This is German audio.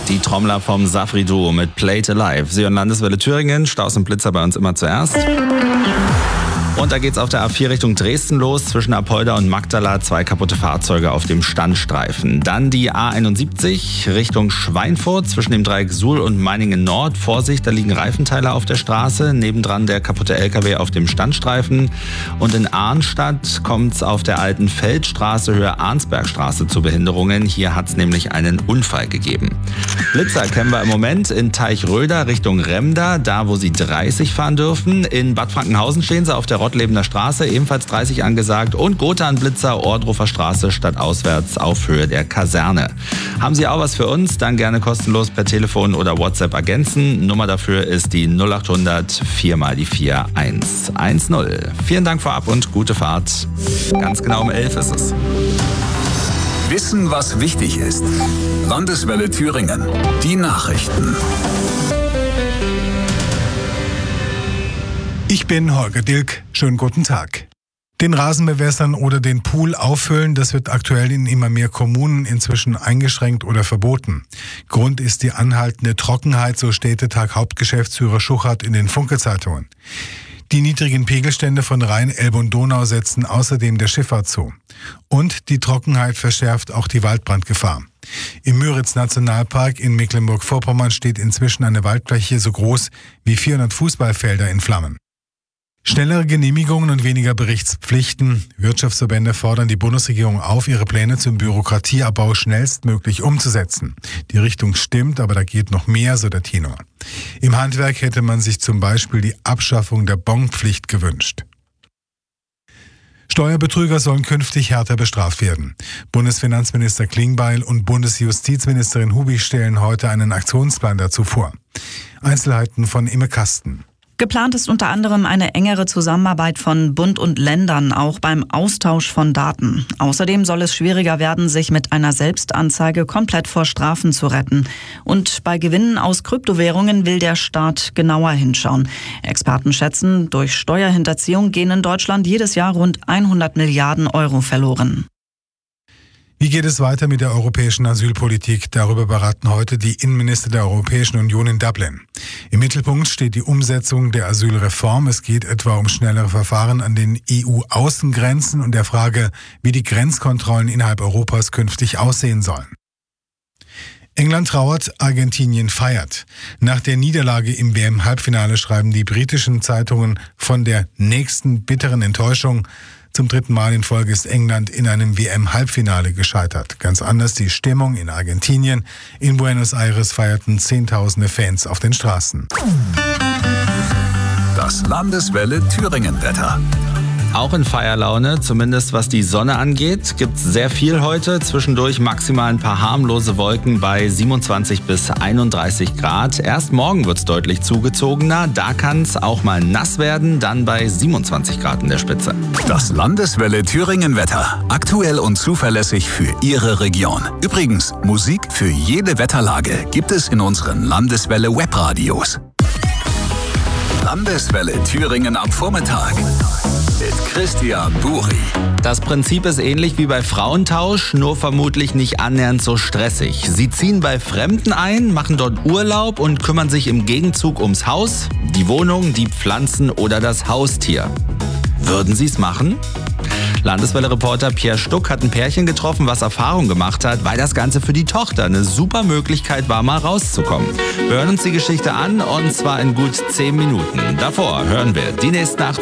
Die Trommler vom Safri-Duo mit Play It Alive. Sie hören Landeswelle Thüringen, Staus und Blitzer bei uns immer zuerst. Und da geht's auf der A4 Richtung Dresden los. Zwischen Apolda und Magdala 2 kaputte Fahrzeuge auf dem Standstreifen. Dann die A71 Richtung Schweinfurt zwischen dem Dreieck Suhl und Meiningen Nord. Vorsicht, da liegen Reifenteile auf der Straße. Nebendran der kaputte LKW auf dem Standstreifen. Und in Arnstadt kommt's auf der alten Feldstraße Höhe Arnsbergstraße zu Behinderungen. Hier hat's nämlich einen Unfall gegeben. Blitzer kennen wir im Moment in Teichröder Richtung Remda, da wo Sie 30 fahren dürfen. In Bad Frankenhausen stehen Sie auf der Rottlebener Straße, ebenfalls 30 angesagt. Und Gotha-Blitzer, Ohrdruffer Straße, stadtauswärts auf Höhe der Kaserne. Haben Sie auch was für uns? Dann gerne kostenlos per Telefon oder WhatsApp ergänzen. Nummer dafür ist die 0800 4 mal die 4 110. Vielen Dank vorab und gute Fahrt. Ganz genau um 11 ist es. Wissen, was wichtig ist. Landeswelle Thüringen. Die Nachrichten. Ich bin Holger Dilk. Schönen guten Tag. Den Rasen bewässern oder den Pool auffüllen, das wird aktuell in immer mehr Kommunen inzwischen eingeschränkt oder verboten. Grund ist die anhaltende Trockenheit, so Städtetag-Hauptgeschäftsführer Schuchert in den Funke-Zeitungen. Die niedrigen Pegelstände von Rhein, Elbe und Donau setzen außerdem der Schifffahrt zu. Und die Trockenheit verschärft auch die Waldbrandgefahr. Im Müritz-Nationalpark in Mecklenburg-Vorpommern steht inzwischen eine Waldfläche so groß wie 400 Fußballfelder in Flammen. Schnellere Genehmigungen und weniger Berichtspflichten. Wirtschaftsverbände fordern die Bundesregierung auf, ihre Pläne zum Bürokratieabbau schnellstmöglich umzusetzen. Die Richtung stimmt, aber da geht noch mehr, so der Tenor. Im Handwerk hätte man sich zum Beispiel die Abschaffung der Bonpflicht gewünscht. Steuerbetrüger sollen künftig härter bestraft werden. Bundesfinanzminister Klingbeil und Bundesjustizministerin Hubig stellen heute einen Aktionsplan dazu vor. Einzelheiten von Imme Kasten. Geplant ist unter anderem eine engere Zusammenarbeit von Bund und Ländern, auch beim Austausch von Daten. Außerdem soll es schwieriger werden, sich mit einer Selbstanzeige komplett vor Strafen zu retten. Und bei Gewinnen aus Kryptowährungen will der Staat genauer hinschauen. Experten schätzen, durch Steuerhinterziehung gehen in Deutschland jedes Jahr rund 100 Milliarden Euro verloren. Wie geht es weiter mit der europäischen Asylpolitik? Darüber beraten heute die Innenminister der Europäischen Union in Dublin. Im Mittelpunkt steht die Umsetzung der Asylreform. Es geht etwa um schnellere Verfahren an den EU-Außengrenzen und der Frage, wie die Grenzkontrollen innerhalb Europas künftig aussehen sollen. England trauert, Argentinien feiert. Nach der Niederlage im WM-Halbfinale schreiben die britischen Zeitungen von der nächsten bitteren Enttäuschung. Zum 3. Mal in Folge ist England in einem WM-Halbfinale gescheitert. Ganz anders die Stimmung in Argentinien. In Buenos Aires feierten Zehntausende Fans auf den Straßen. Das Landeswelle Thüringen-Wetter. Auch in Feierlaune, zumindest was die Sonne angeht, gibt's sehr viel heute. Zwischendurch maximal ein paar harmlose Wolken bei 27 bis 31 Grad. Erst morgen wird's deutlich zugezogener. Da kann's auch mal nass werden, dann bei 27 Grad in der Spitze. Das Landeswelle Thüringen-Wetter. Aktuell und zuverlässig für Ihre Region. Übrigens, Musik für jede Wetterlage gibt es in unseren Landeswelle Webradios. Landeswelle Thüringen am Vormittag. Mit Christian Buri. Das Prinzip ist ähnlich wie bei Frauentausch, nur vermutlich nicht annähernd so stressig. Sie ziehen bei Fremden ein, machen dort Urlaub und kümmern sich im Gegenzug ums Haus, die Wohnung, die Pflanzen oder das Haustier. Würden Sie es machen? Landeswelle-Reporter Pierre Stuck hat ein Pärchen getroffen, was Erfahrung gemacht hat, weil das Ganze für die Tochter eine super Möglichkeit war, mal rauszukommen. Wir hören uns die Geschichte an und zwar in gut 10 Minuten. Davor hören wir die nächsten 8